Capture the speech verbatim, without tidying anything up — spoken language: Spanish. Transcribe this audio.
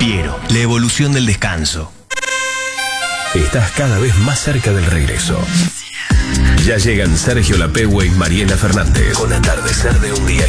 Piero, la evolución del descanso. Estás cada vez más cerca del regreso. Ya llegan Sergio Lapegüe y Mariela Fernández con Atardecer de un día